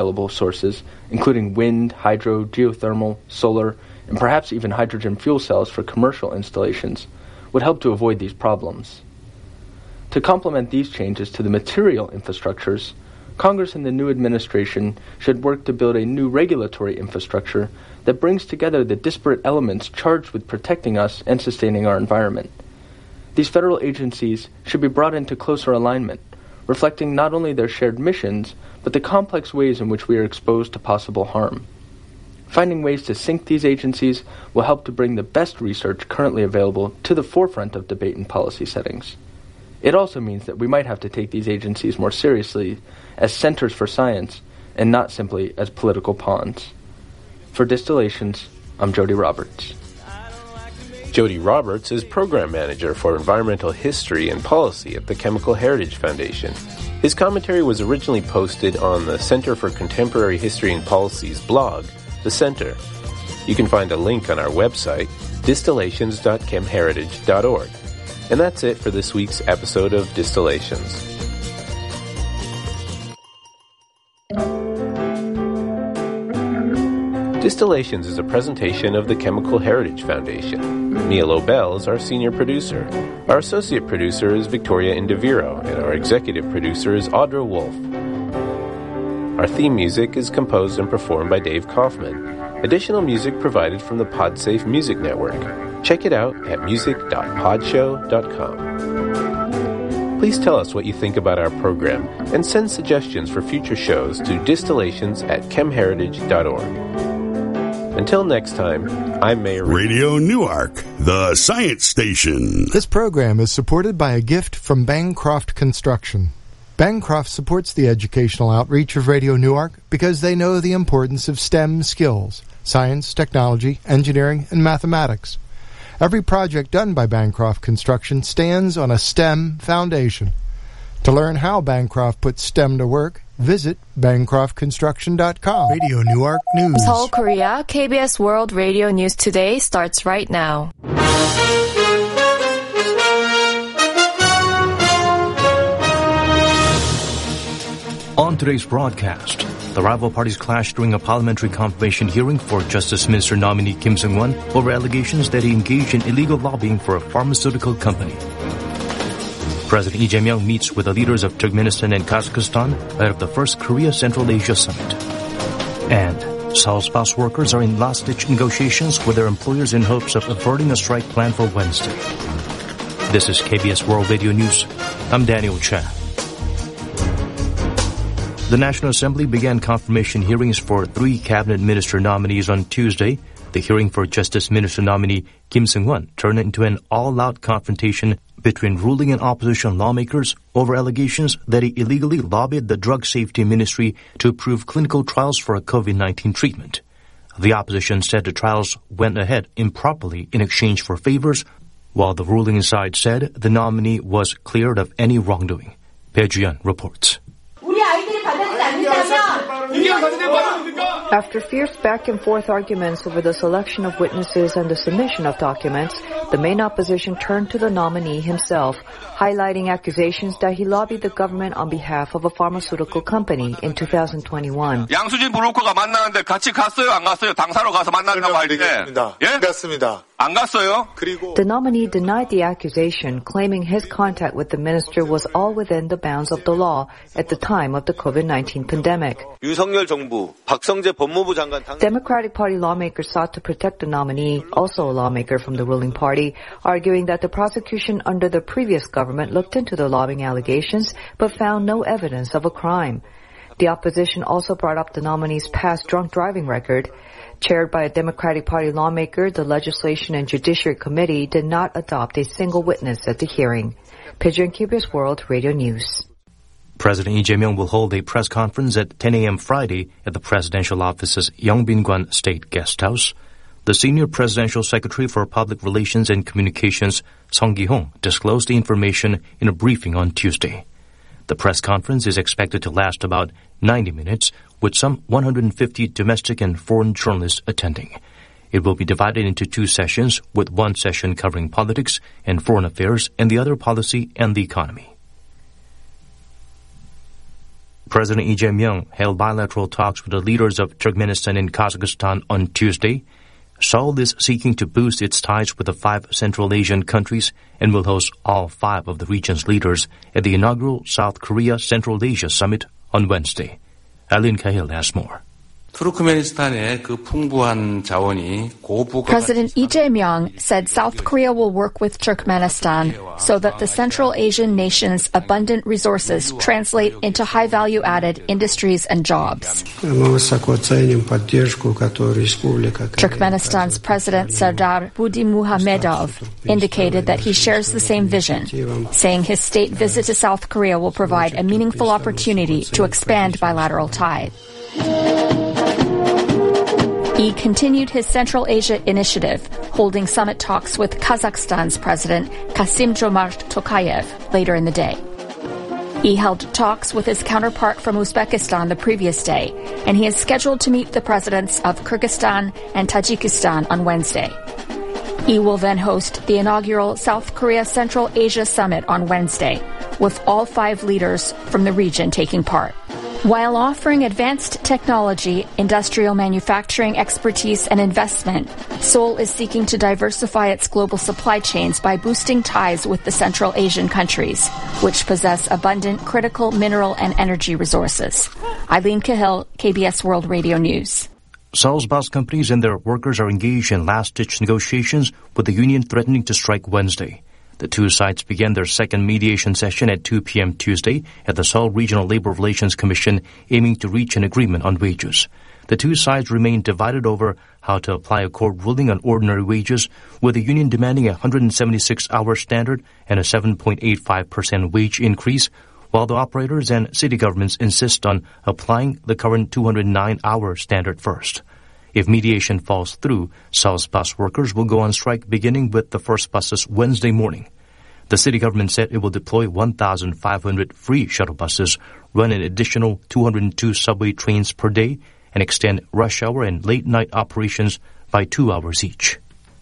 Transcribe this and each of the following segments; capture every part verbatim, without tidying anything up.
available sources, including wind, hydro, geothermal, solar, and perhaps even hydrogen fuel cells for commercial installations, would help to avoid these problems. To complement these changes to the material infrastructures, Congress and the new administration should work to build a new regulatory infrastructure that brings together the disparate elements charged with protecting us and sustaining our environment. These federal agencies should be brought into closer alignment, reflecting not only their shared missions, but the complex ways in which we are exposed to possible harm. Finding ways to sync these agencies will help to bring the best research currently available to the forefront of debate and policy settings. It also means that we might have to take these agencies more seriously as centers for science and not simply as political pawns. For Distillations, I'm Jody Roberts. Jody Roberts is Program Manager for Environmental History and Policy at the Chemical Heritage Foundation. His commentary was originally posted on the Center for Contemporary History and Policy's blog, The Center. You can find a link on our website, distillations dot chem heritage dot org. And that's it for this week's episode of Distillations. Distillations is a presentation of the Chemical Heritage Foundation. Mia Lobel is our senior producer. Our associate producer is Victoria Indiviro, and our executive producer is Audra Wolf. Our theme music is composed and performed by Dave Kaufman. Additional music provided from the PodSafe Music Network. Check it out at music dot podshow dot com. Please tell us what you think about our program and send suggestions for future shows to distillations at chem heritage dot org. Until next time, I'm Mayor Radio Newark, the science station. This program is supported by a gift from Bancroft Construction. Bancroft supports the educational outreach of Radio Newark because they know the importance of STEM skills, science, technology, engineering, and mathematics. Every project done by Bancroft Construction stands on a STEM foundation. To learn how Bancroft puts STEM to work, visit bancroft construction dot com. Radio Newark News. Seoul, Korea, K B S World Radio News Today starts right now. On today's broadcast, the rival parties clashed during a parliamentary confirmation hearing for Justice Minister nominee Kim Seung-won over allegations that he engaged in illegal lobbying for a pharmaceutical company. President Lee Jae-myung meets with the leaders of Turkmenistan and Kazakhstan ahead of the first Korea Central Asia Summit. And Seoul spouse workers are in last-ditch negotiations with their employers in hopes of averting a strike planned for Wednesday. This is K B S World Radio News. I'm Daniel Chan. The National Assembly began confirmation hearings for three cabinet minister nominees on Tuesday. The hearing for Justice Minister nominee Kim Seung-won turned into an all-out confrontation between ruling and opposition lawmakers over allegations that he illegally lobbied the Drug Safety Ministry to approve clinical trials for a COVID nineteen treatment. The opposition said the trials went ahead improperly in exchange for favors, while the ruling side said the nominee was cleared of any wrongdoing. Bae Ju-yeon reports. After fierce back-and-forth arguments over the selection of witnesses and the submission of documents, the main opposition turned to the nominee himself, highlighting accusations that he lobbied the government on behalf of a pharmaceutical company in two thousand twenty-one. 양수진 브로커가 만나는데 같이 갔어요? 안 갔어요? 당사로 가서 만난다고 할 때. 예? 갔습니다. 안 갔어요? The nominee denied the accusation, claiming his contact with the minister was all within the bounds of the law at the time of the COVID nineteen pandemic. 윤석열 정부, 박성재 법무부 장관 당... Democratic Party lawmakers sought to protect the nominee, also a lawmaker from the ruling party, arguing that the prosecution under the previous government looked into the lobbying allegations but found no evidence of a crime. The opposition also brought up the nominee's past drunk driving record. Chaired by a Democratic Party lawmaker, the Legislation and Judiciary Committee did not adopt a single witness at the hearing. Pigeon K B S World Radio News. President Lee Jae-myung will hold a press conference at ten a.m. Friday at the presidential office's Yeongbin-gwan State Guest House. The senior presidential secretary for Public Relations and Communications, Song Gi-hong, disclosed the information in a briefing on Tuesday. The press conference is expected to last about ninety minutes, with some one hundred fifty domestic and foreign journalists attending. It will be divided into two sessions, with one session covering politics and foreign affairs and the other policy and the economy. President Lee Jae-myung held bilateral talks with the leaders of Turkmenistan and Kazakhstan on Tuesday. Seoul is seeking to boost its ties with the five Central Asian countries and will host all five of the region's leaders at the inaugural South Korea Central Asia Summit on Wednesday. Eileen Cahill has more. President Lee Jae-myung said South Korea will work with Turkmenistan so that the Central Asian nation's abundant resources translate into high-value-added industries and jobs. Turkmenistan's President Sardar Budimuhamedov indicated that he shares the same vision, saying his state visit to South Korea will provide a meaningful opportunity to expand bilateral ties. He continued his Central Asia initiative, holding summit talks with Kazakhstan's President Kassym-Jomart Tokayev later in the day. He held talks with his counterpart from Uzbekistan the previous day, and he is scheduled to meet the presidents of Kyrgyzstan and Tajikistan on Wednesday. He will then host the inaugural South Korea Central Asia Summit on Wednesday, with all five leaders from the region taking part. While offering advanced technology, industrial manufacturing expertise, and investment, Seoul is seeking to diversify its global supply chains by boosting ties with the Central Asian countries, which possess abundant critical mineral and energy resources. Eileen Cahill, K B S World Radio News. Seoul's bus companies and their workers are engaged in last-ditch negotiations with the union threatening to strike Wednesday. The two sides began their second mediation session at two p.m. Tuesday at the Seoul Regional Labor Relations Commission, aiming to reach an agreement on wages. The two sides remain divided over how to apply a court ruling on ordinary wages, with the union demanding a one hundred seventy-six hour standard and a seven point eight five percent wage increase, while the operators and city governments insist on applying the current two hundred nine hour standard first. If mediation falls through, Seoul's bus workers will go on strike beginning with the first buses Wednesday morning. The city government said it will deploy one thousand five hundred free shuttle buses, run an additional two hundred two subway trains per day, and extend rush hour and late-night operations by two hours each.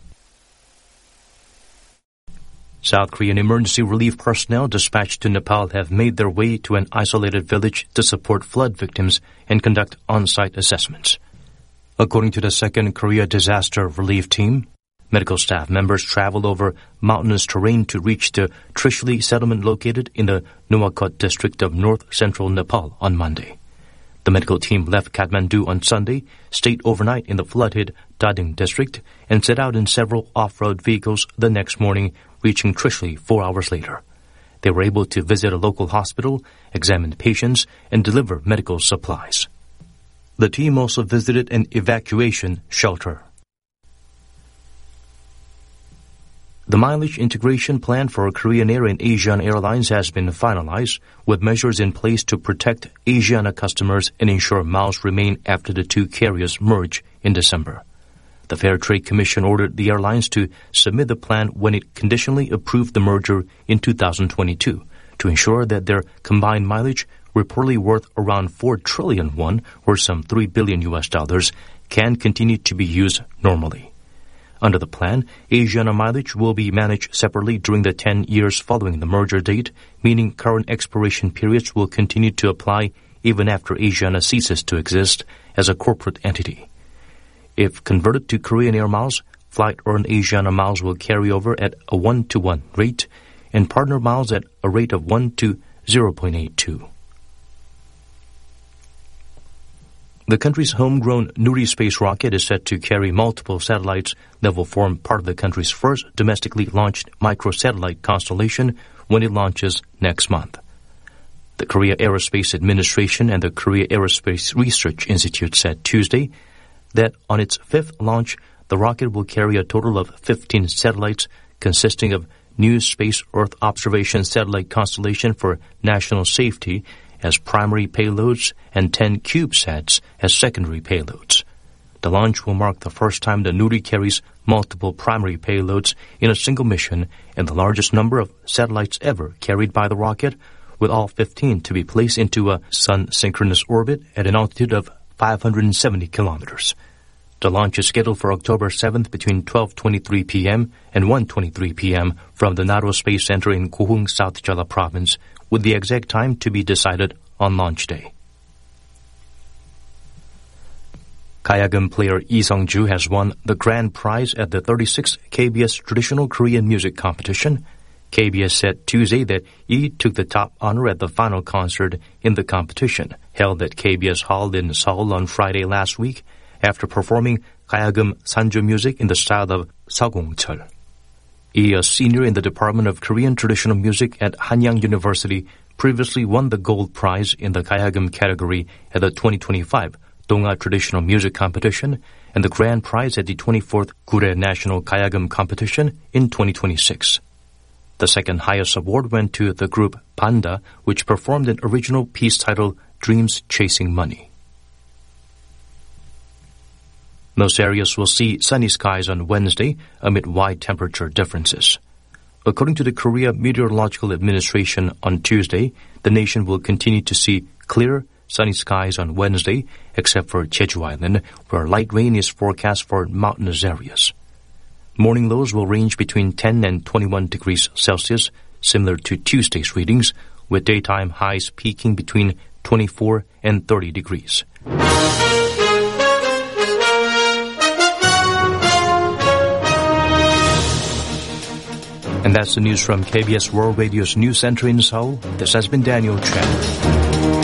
South Korean emergency relief personnel dispatched to Nepal have made their way to an isolated village to support flood victims and conduct on-site assessments. According to the Second Korea Disaster Relief Team, medical staff members traveled over mountainous terrain to reach the Trishuli settlement located in the Nuwakot district of north-central Nepal on Monday. The medical team left Kathmandu on Sunday, stayed overnight in the flood-hit Dading district, and set out in several off-road vehicles the next morning, reaching Trishuli four hours later. They were able to visit a local hospital, examine patients, and deliver medical supplies. The team also visited an evacuation shelter. The mileage integration plan for Korean Air and Asiana Airlines has been finalized, with measures in place to protect Asiana customers and ensure miles remain after the two carriers merge in December. The Fair Trade Commission ordered the airlines to submit the plan when it conditionally approved the merger in two thousand twenty-two to ensure that their combined mileage, reportedly worth around four trillion won, or some three billion U S dollars, can continue to be used normally. Under the plan, Asiana mileage will be managed separately during the ten years following the merger date, meaning current expiration periods will continue to apply even after Asiana ceases to exist as a corporate entity. If converted to Korean Air miles, flight-earned Asiana miles will carry over at a one to one rate, and partner miles at a rate of one to zero point eight two. The country's homegrown Nuri space rocket is set to carry multiple satellites that will form part of the country's first domestically launched microsatellite constellation when it launches next month. The Korea Aerospace Administration and the Korea Aerospace Research Institute said Tuesday that on its fifth launch, the rocket will carry a total of fifteen satellites consisting of New Space Earth Observation Satellite Constellation for National Safety as primary payloads and ten CubeSats as secondary payloads. The launch will mark the first time the Nuri carries multiple primary payloads in a single mission and the largest number of satellites ever carried by the rocket, with all fifteen to be placed into a sun-synchronous orbit at an altitude of five hundred seventy kilometers. The launch is scheduled for October seventh between twelve twenty-three p.m. and one twenty-three p.m. from the Naro Space Center in Gohung, South Jeolla Province, with the exact time to be decided on launch day. Kayagum player Lee Sung-ju has won the grand prize at the thirty-sixth K B S Traditional Korean Music Competition. K B S said Tuesday that Lee took the top honor at the final concert in the competition, held at K B S Hall in Seoul on Friday last week, after performing Kayagum Sanjo music in the style of Sagongcheol. Lee, a senior in the Department of Korean Traditional Music at Hanyang University, previously won the gold prize in the Kayagum category at the twenty twenty-five Donga Traditional Music Competition and the grand prize at the twenty-fourth Gure National Kayagum Competition in twenty twenty-six. The second highest award went to the group Panda, which performed an original piece titled Dreams Chasing Money. Most areas will see sunny skies on Wednesday amid wide temperature differences. According to the Korea Meteorological Administration, on Tuesday, the nation will continue to see clear, sunny skies on Wednesday, except for Jeju Island, where light rain is forecast for mountainous areas. Morning lows will range between ten and twenty-one degrees Celsius, similar to Tuesday's readings, with daytime highs peaking between twenty-four and thirty degrees. And that's the news from K B S World Radio's News Center in Seoul. This has been Daniel Chen.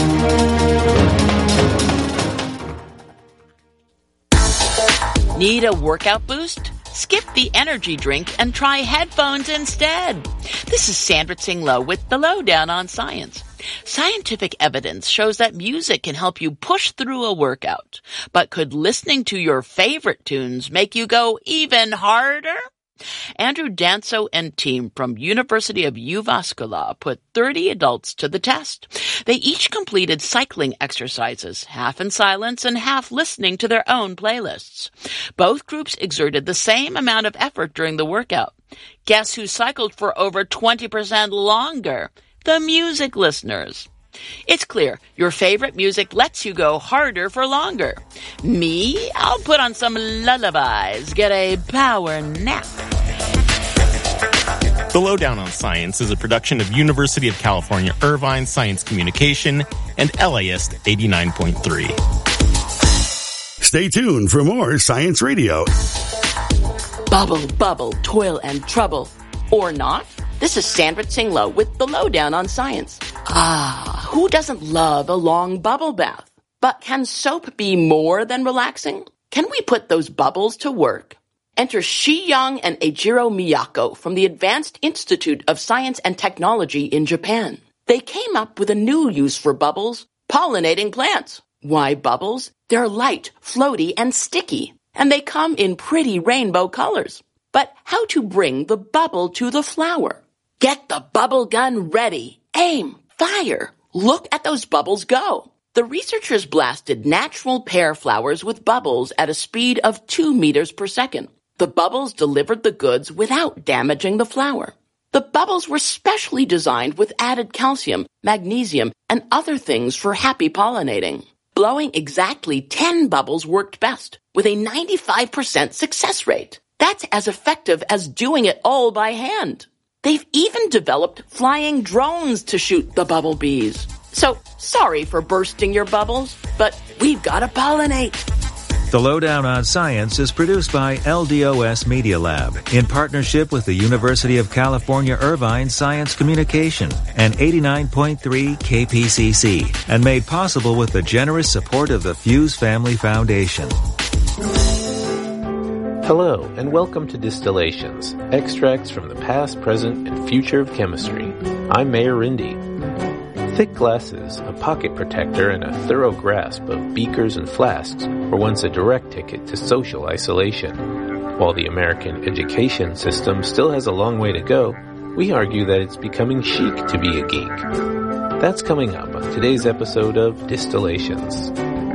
Need a workout boost? Skip the energy drink and try headphones instead. This is Sandra Tsing-Loh with The Lowdown on Science. Scientific evidence shows that music can help you push through a workout. But could listening to your favorite tunes make you go even harder? Andrew Danso and team from University of Jyväskylä put thirty adults to the test. They each completed cycling exercises, half in silence and half listening to their own playlists. Both groups exerted the same amount of effort during the workout. Guess who cycled for over twenty percent longer? The music listeners. It's clear your favorite music lets you go harder for longer. Me, I'll put on some lullabies, get a power nap. The Lowdown on Science is a production of University of California Irvine Science Communication and L A S eighty-nine point three. Stay tuned for more Science Radio. Bubble, bubble, toil and trouble. Or not. This is Sandra Tsing-Loh with The Lowdown on Science. Ah, who doesn't love a long bubble bath? But can soap be more than relaxing? Can we put those bubbles to work? Enter Shi Young and Eijiro Miyako from the Advanced Institute of Science and Technology in Japan. They came up with a new use for bubbles, pollinating plants. Why bubbles? They're light, floaty, and sticky, and they come in pretty rainbow colors. But how to bring the bubble to the flower? Get the bubble gun ready. Aim. Fire. Look at those bubbles go. The researchers blasted natural pear flowers with bubbles at a speed of two meters per second. The bubbles delivered the goods without damaging the flower. The bubbles were specially designed with added calcium, magnesium, and other things for happy pollinating. Blowing exactly ten bubbles worked best, with a ninety-five percent success rate. That's as effective as doing it all by hand. They've even developed flying drones to shoot the bubble bees. So, sorry for bursting your bubbles, but we've got to pollinate. The Lowdown on Science is produced by L D O S Media Lab in partnership with the University of California Irvine Science Communication and eighty-nine point three K P C C and made possible with the generous support of the Fuse Family Foundation. Hello, and welcome to Distillations, extracts from the past, present, and future of chemistry. I'm Mayor Rindy. Thick glasses, a pocket protector, and a thorough grasp of beakers and flasks were once a direct ticket to social isolation. While the American education system still has a long way to go, we argue that it's becoming chic to be a geek. That's coming up on today's episode of Distillations.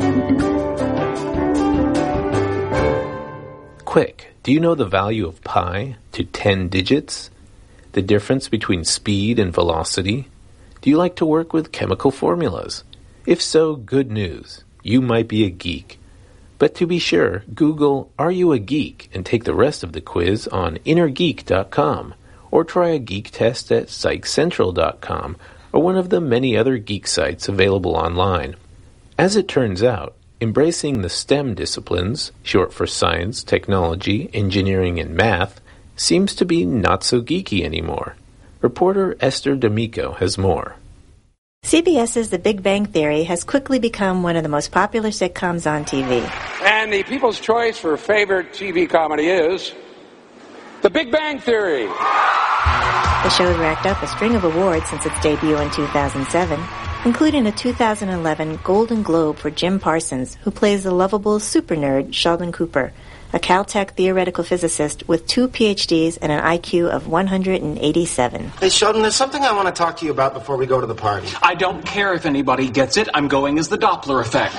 Quick, do you know the value of pi to ten digits? The difference between speed and velocity? Do you like to work with chemical formulas? If so, good news. You might be a geek. But to be sure, Google "Are you a geek?" and take the rest of the quiz on inner geek dot com, or try a geek test at psych central dot com, or one of the many other geek sites available online. As it turns out, Embracing the STEM disciplines, short for science, technology, engineering, and math, seems to be not so geeky anymore. Reporter Esther D'Amico has more. CBS's The Big Bang Theory has quickly become one of the most popular sitcoms on T V. And the people's choice for favorite T V comedy is The Big Bang Theory. The show's racked up a string of awards since its debut in two thousand seven, including a two thousand eleven Golden Globe for Jim Parsons, who plays the lovable super nerd Sheldon Cooper, a Caltech theoretical physicist with two P H Ds and an I Q of one hundred eighty-seven. Hey, Sheldon, there's something I want to talk to you about before we go to the party. I don't care if anybody gets it. I'm going as the Doppler effect.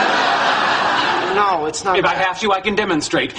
No, it's not. If I have to, I can demonstrate.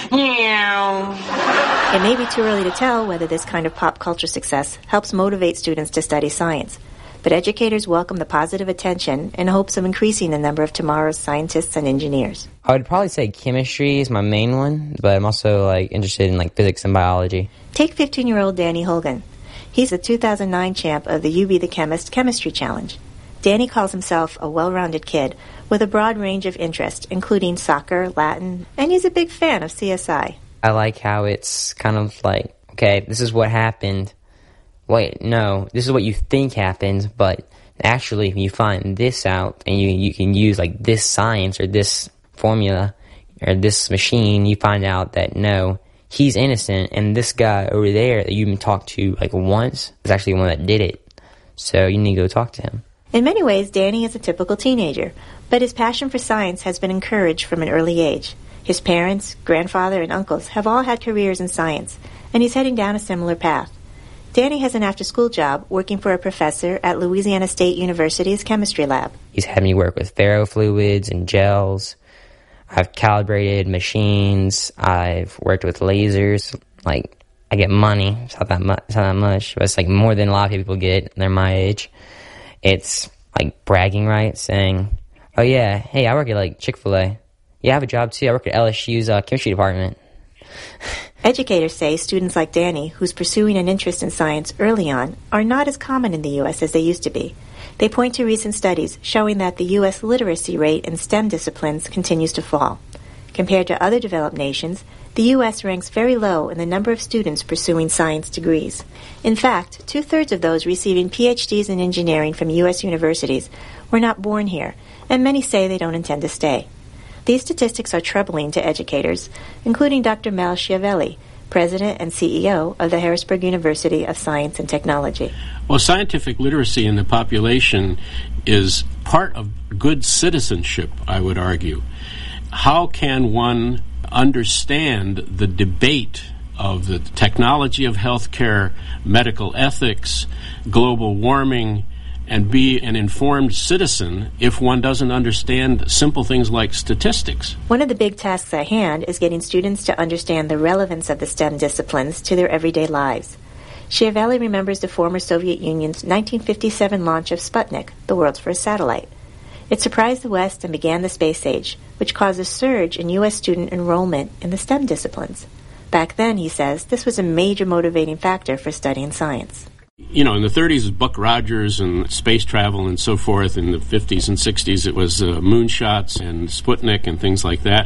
It may be too early to tell whether this kind of pop culture success helps motivate students to study science, but educators welcome the positive attention in hopes of increasing the number of tomorrow's scientists and engineers. I would probably say chemistry is my main one, but I'm also like interested in like physics and biology. Take fifteen-year-old Danny Hogan. He's the two thousand nine champ of the You Be the Chemist Chemistry Challenge. Danny calls himself a well-rounded kid with a broad range of interests, including soccer, Latin, and he's a big fan of C S I. I like how it's kind of like, okay, this is what happened. Wait, no, this is what you think happened, but actually if you find this out and you, you can use like this science or this formula or this machine, you find out that no, he's innocent and this guy over there that you've been talked to like once is actually the one that did it. So you need to go talk to him. In many ways, Danny is a typical teenager, but his passion for science has been encouraged from an early age. His parents, grandfather, and uncles have all had careers in science, and he's heading down a similar path. Danny has an after-school job working for a professor at Louisiana State University's chemistry lab. He's had me work with ferrofluids and gels. I've calibrated machines. I've worked with lasers. Like, I get money. It's not that much, it's not that much, but it's like more than a lot of people get. They're my age. It's like bragging rights, saying, oh yeah, hey, I work at like Chick-fil-A. Yeah, I have a job too. I work at L S U's uh, chemistry department. Educators say students like Danny, who's pursuing an interest in science early on, are not as common in the U S as they used to be. They point to recent studies showing that the U S literacy rate in STEM disciplines continues to fall. Compared to other developed nations, the U S ranks very low in the number of students pursuing science degrees. In fact, two-thirds of those receiving P H Ds in engineering from U S universities were not born here, and many say they don't intend to stay. These statistics are troubling to educators, including Doctor Mel Schiavelli, President and C E O of the Harrisburg University of Science and Technology. Well, scientific literacy in the population is part of good citizenship, I would argue. How can one understand the debate of the technology of healthcare, medical ethics, global warming, and be an informed citizen if one doesn't understand simple things like statistics? One of the big tasks at hand is getting students to understand the relevance of the STEM disciplines to their everyday lives. Schiavelli remembers the former Soviet Union's nineteen fifty-seven launch of Sputnik, the world's first satellite. It surprised the West and began the space age, which caused a surge in U S student enrollment in the STEM disciplines. Back then, he says, this was a major motivating factor for studying science. You know, in the thirties, Buck Rogers and space travel and so forth. In the fifties and sixties, it was uh, moonshots and Sputnik and things like that.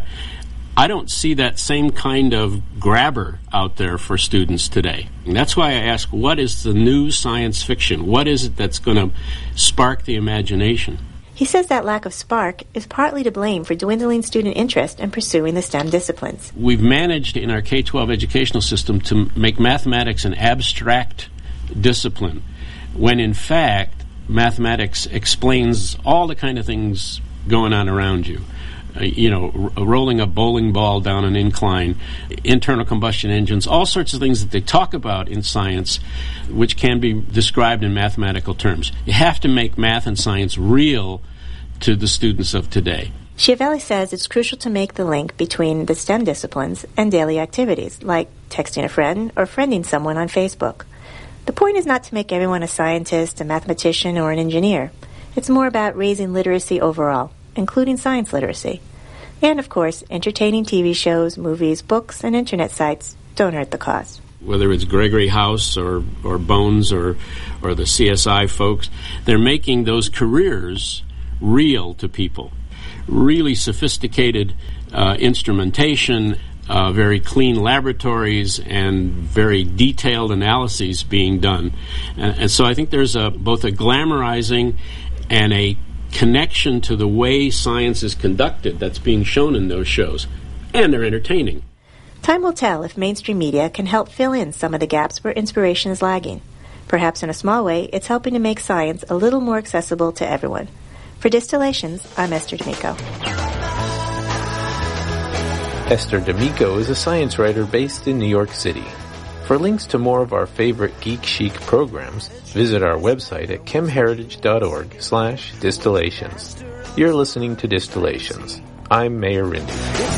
I don't see that same kind of grabber out there for students today. And that's why I ask, what is the new science fiction? What is it that's going to spark the imagination? He says that lack of spark is partly to blame for dwindling student interest in pursuing the STEM disciplines. We've managed in our K twelve educational system to make mathematics an abstract discipline, when in fact mathematics explains all the kind of things going on around you. Uh, you know, r- rolling a bowling ball down an incline, internal combustion engines, all sorts of things that they talk about in science, which can be described in mathematical terms. You have to make math and science real to the students of today. Schiavelli says it's crucial to make the link between the STEM disciplines and daily activities, like texting a friend or friending someone on Facebook. The point is not to make everyone a scientist, a mathematician, or an engineer. It's more about raising literacy overall, including science literacy. And, of course, entertaining T V shows, movies, books, and Internet sites don't hurt the cause. Whether it's Gregory House or, or Bones or, or the C S I folks, they're making those careers real to people. really sophisticated uh, instrumentation, uh, very clean laboratories, and very detailed analyses being done. And, and so I think there's a, both a glamorizing and a connection to the way science is conducted that's being shown in those shows. And they're entertaining. Time will tell if mainstream media can help fill in some of the gaps where inspiration is lagging. Perhaps in a small way, it's helping to make science a little more accessible to everyone. For Distillations, I'm Esther D'Amico. Esther D'Amico is a science writer based in New York City. For links to more of our favorite Geek Chic programs, visit our website at chemheritage.org slash distillations. You're listening to Distillations. I'm Mayor Rindy.